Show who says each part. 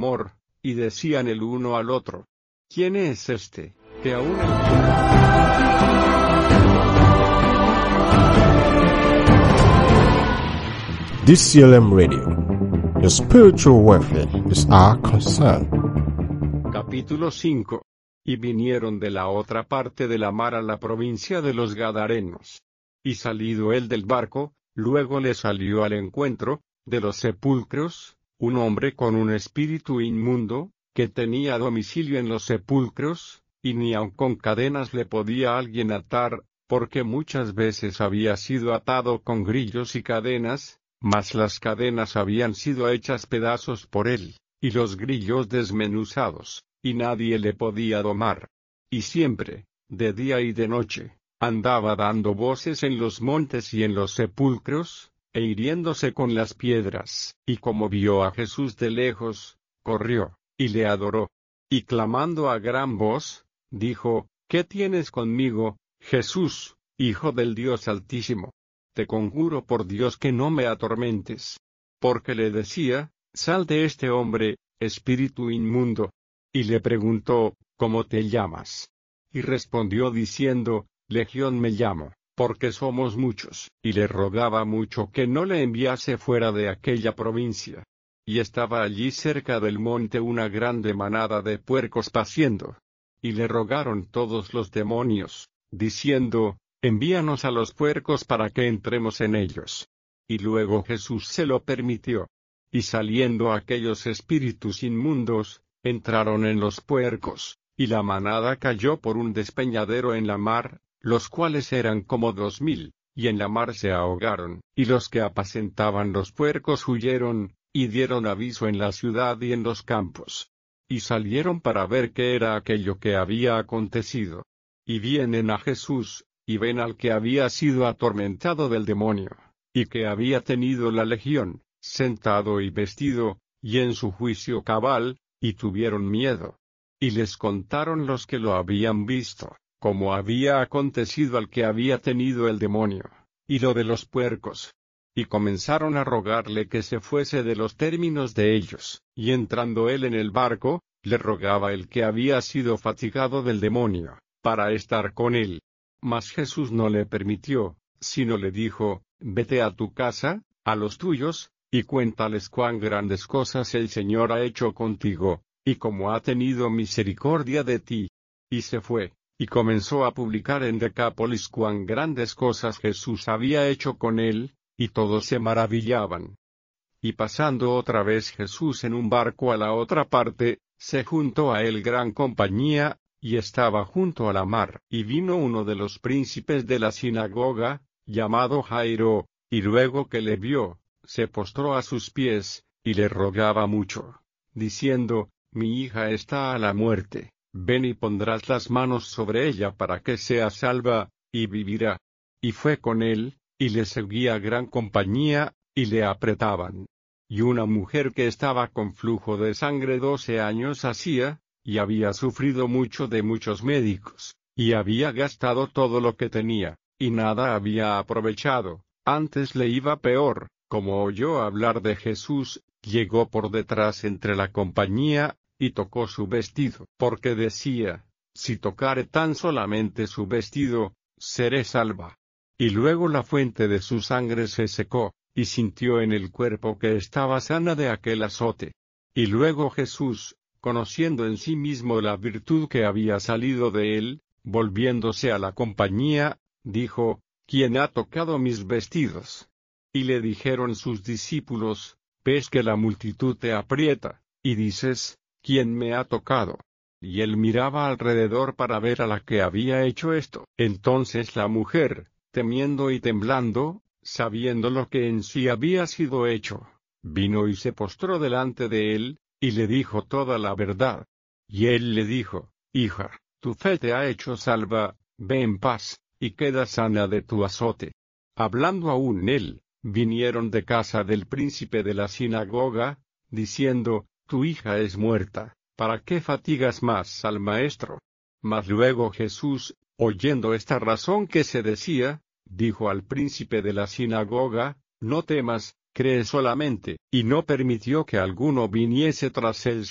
Speaker 1: temor, y decían el uno al otro: ¿Quién es este, que aún
Speaker 2: DCLM Radio. Your spiritual welfare is our concern.
Speaker 1: Capítulo 5. Y vinieron de la otra parte de la mar a la provincia de los Gadarenos. Y salido él del barco, luego le salió al encuentro, de los sepulcros, un hombre con un espíritu inmundo, que tenía domicilio en los sepulcros, y ni aun con cadenas le podía alguien atar, porque muchas veces había sido atado con grillos y cadenas, mas las cadenas habían sido hechas pedazos por él, y los grillos desmenuzados, y nadie le podía domar. Y siempre, de día y de noche, andaba dando voces en los montes y en los sepulcros, e hiriéndose con las piedras, y como vio a Jesús de lejos, corrió, y le adoró. Y clamando a gran voz, dijo: ¿Qué tienes conmigo, Jesús, Hijo del Dios Altísimo? Te conjuro por Dios que no me atormentes. Porque le decía: Sal de este hombre, espíritu inmundo. Y le preguntó: ¿Cómo te llamas? Y respondió diciendo: Legión me llamo, porque somos muchos. Y le rogaba mucho que no le enviase fuera de aquella provincia. Y estaba allí cerca del monte una grande manada de puercos paciendo. Y le rogaron todos los demonios, diciendo: Envíanos a los puercos para que entremos en ellos. Y luego Jesús se lo permitió. Y saliendo aquellos espíritus inmundos, entraron en los puercos, y la manada cayó por un despeñadero en la mar, los cuales eran como 2000, y en la mar se ahogaron, y los que apacentaban los puercos huyeron, y dieron aviso en la ciudad y en los campos. Y salieron para ver qué era aquello que había acontecido. Y vienen a Jesús, y ven al que había sido atormentado del demonio, y que había tenido la legión, sentado y vestido, y en su juicio cabal, y tuvieron miedo. Y les contaron los que lo habían visto, cómo había acontecido al que había tenido el demonio, y lo de los puercos. Y comenzaron a rogarle que se fuese de los términos de ellos, y entrando él en el barco, le rogaba el que había sido fatigado del demonio, para estar con él. Mas Jesús no le permitió, sino le dijo: Vete a tu casa, a los tuyos, y cuéntales cuán grandes cosas el Señor ha hecho contigo, y cómo ha tenido misericordia de ti. Y se fue, y comenzó a publicar en Decápolis cuán grandes cosas Jesús había hecho con él, y todos se maravillaban. Y pasando otra vez Jesús en un barco a la otra parte, se juntó a él gran compañía, y estaba junto a la mar. Y vino uno de los príncipes de la sinagoga, llamado Jairo, y luego que le vio, se postró a sus pies, y le rogaba mucho, diciendo: Mi hija está a la muerte, ven y pondrás las manos sobre ella para que sea salva, y vivirá. Y fue con él, y le seguía gran compañía, y le apretaban. Y una mujer que estaba con flujo de sangre 12 años hacía, y había sufrido mucho de muchos médicos, y había gastado todo lo que tenía, y nada había aprovechado, antes le iba peor. Como oyó hablar de Jesús, llegó por detrás entre la compañía, y tocó su vestido, porque decía: Si tocare tan solamente su vestido, seré salva. Y luego la fuente de su sangre se secó, y sintió en el cuerpo que estaba sana de aquel azote. Y luego Jesús, conociendo en sí mismo la virtud que había salido de él, volviéndose a la compañía, dijo: ¿Quién ha tocado mis vestidos? Y le dijeron sus discípulos: Ves que la multitud te aprieta, y dices: ¿Quién me ha tocado? Y él miraba alrededor para ver a la que había hecho esto. Entonces la mujer, temiendo y temblando, sabiendo lo que en sí había sido hecho, vino y se postró delante de él, y le dijo toda la verdad. Y él le dijo: Hija, tu fe te ha hecho salva, ve en paz, y queda sana de tu azote. Hablando aún él, vinieron de casa del príncipe de la sinagoga, diciendo: Tu hija es muerta, ¿para qué fatigas más al maestro? Mas luego Jesús, oyendo esta razón que se decía, dijo al príncipe de la sinagoga: No temas, cree solamente. Y no permitió que alguno viniese tras él